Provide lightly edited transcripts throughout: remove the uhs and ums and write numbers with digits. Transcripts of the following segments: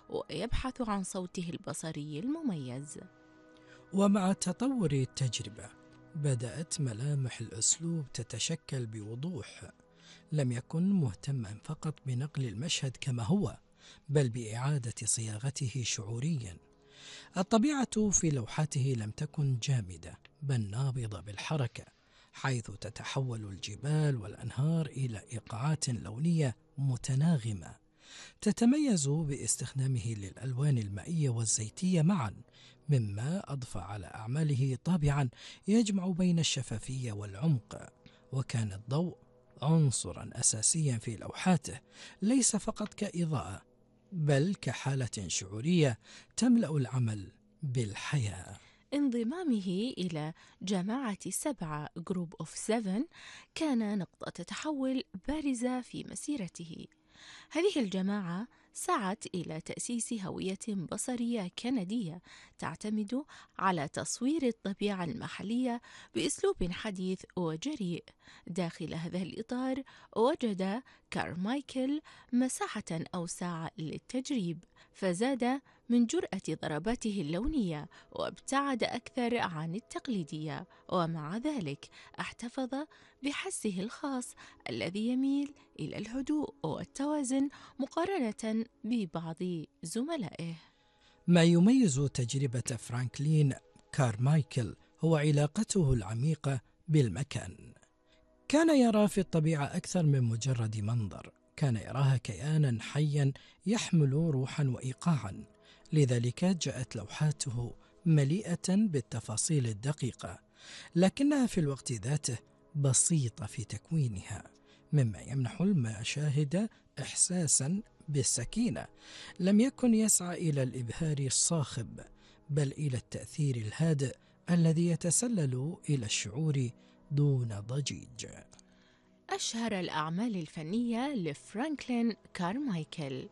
ويبحث عن صوته البصري المميز. ومع تطور التجربة بدأت ملامح الأسلوب تتشكل بوضوح. لم يكن مهتما فقط بنقل المشهد كما هو، بل بإعادة صياغته شعوريا. الطبيعة في لوحاته لم تكن جامدة بل نابضة بالحركة، حيث تتحول الجبال والأنهار إلى إيقاعات لونية متناغمة تتميز باستخدامه للألوان المائية والزيتية معا، مما أضفى على أعماله طابعا يجمع بين الشفافية والعمق. وكان الضوء عنصرا أساسيا في لوحاته، ليس فقط كإضاءة بل كحالة شعورية تملأ العمل بالحياة. انضمامه إلى جماعة 7 Group of 7 كان نقطة تحول بارزة في مسيرته. هذه الجماعة سعت إلى تأسيس هوية بصرية كندية تعتمد على تصوير الطبيعة المحلية بأسلوب حديث وجريء. داخل هذا الإطار وجد كارمايكل مساحة أوسع للتجريب، فزاد من جرأة ضرباته اللونية وابتعد أكثر عن التقليدية، ومع ذلك احتفظ بحسه الخاص الذي يميل إلى الهدوء والتوازن مقارنة ببعض زملائه. ما يميز تجربة فرانكلين كارمايكل هو علاقته العميقة بالمكان. كان يرى في الطبيعة أكثر من مجرد منظر، كان يراها كيانا حيا يحمل روحا وإيقاعا. لذلك جاءت لوحاته مليئة بالتفاصيل الدقيقة، لكنها في الوقت ذاته بسيطة في تكوينها، مما يمنح المشاهد إحساسا بالسكينة. لم يكن يسعى إلى الإبهار الصاخب، بل إلى التأثير الهادئ الذي يتسلل إلى الشعور دون ضجيج. أشهر الأعمال الفنية لفرانكلين كارمايكل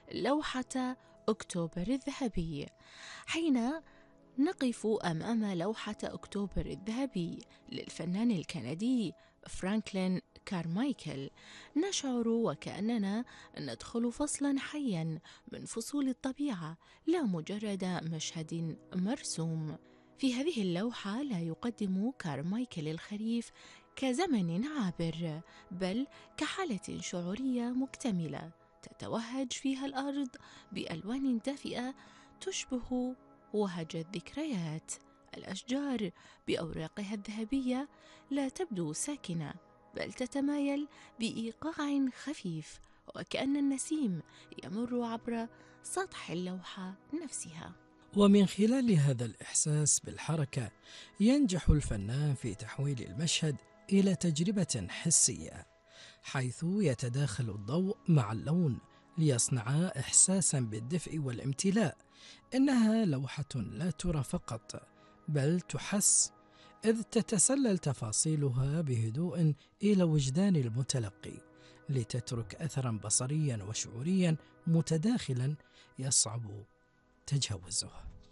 لوحة أكتوبر الذهبي. حين نقف أمام لوحة أكتوبر الذهبي للفنان الكندي فرانكلين كارمايكل نشعر وكأننا ندخل فصلا حيا من فصول الطبيعة، لا مجرد مشهد مرسوم. في هذه اللوحة لا يقدم كارمايكل الخريف كزمن عابر، بل كحالة شعورية مكتملة تتوهج فيها الأرض بألوان دافئة تشبه وهج الذكريات. الأشجار بأوراقها الذهبية لا تبدو ساكنة، بل تتمايل بإيقاع خفيف، وكأن النسيم يمر عبر سطح اللوحة نفسها. ومن خلال هذا الإحساس بالحركة ينجح الفنان في تحويل المشهد إلى تجربة حسية، حيث يتداخل الضوء مع اللون ليصنع إحساسا بالدفء والامتلاء. إنها لوحة لا ترى فقط بل تحس، إذ تتسلل تفاصيلها بهدوء إلى وجدان المتلقي لتترك أثرا بصريا وشعوريا متداخلا يصعب تجاوزه.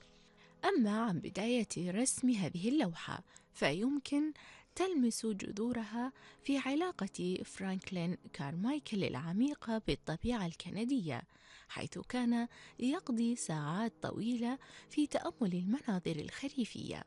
أما عن بداية رسم هذه اللوحة فيمكن تلمس جذورها في علاقة فرانكلين كارمايكل العميقة بالطبيعة الكندية، حيث كان يقضي ساعات طويلة في تأمل المناظر الخريفية،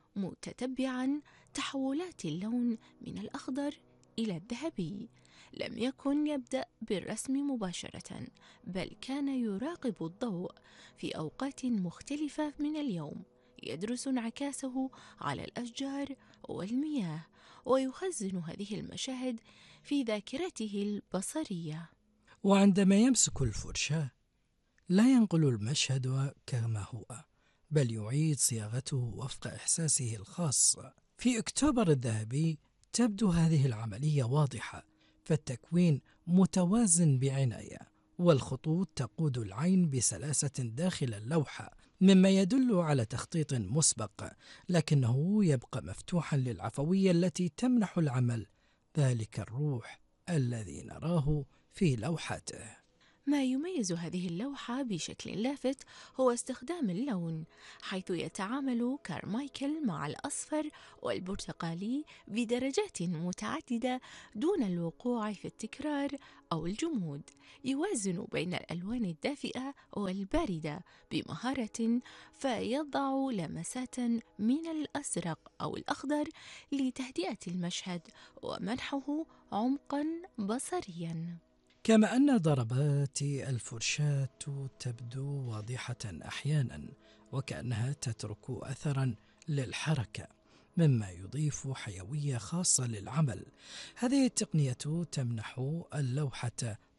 متتبعا تحولات اللون من الأخضر إلى الذهبي. لم يكن يبدأ بالرسم مباشرة، بل كان يراقب الضوء في أوقات مختلفة من اليوم، يدرس انعكاسه على الأشجار والمياه، ويخزن هذه المشاهد في ذاكرته البصرية. وعندما يمسك الفرشاة لا ينقل المشهد كما هو، بل يعيد صياغته وفق إحساسه الخاص. في أكتوبر الذهبي تبدو هذه العملية واضحة، فالتكوين متوازن بعناية، والخطوط تقود العين بسلاسة داخل اللوحة، مما يدل على تخطيط مسبق، لكنه يبقى مفتوحا للعفوية التي تمنح العمل ذلك الروح الذي نراه في لوحته. ما يميز هذه اللوحة بشكل لافت هو استخدام اللون، حيث يتعامل كارمايكل مع الأصفر والبرتقالي بدرجات متعددة دون الوقوع في التكرار أو الجمود. يوازن بين الألوان الدافئة والباردة بمهارة، فيضع لمسات من الأزرق أو الأخضر لتهدئة المشهد ومنحه عمقا بصريا. كما أن ضربات الفرشاة تبدو واضحة أحيانا وكأنها تترك أثرا للحركة، مما يضيف حيوية خاصة للعمل. هذه التقنية تمنح اللوحة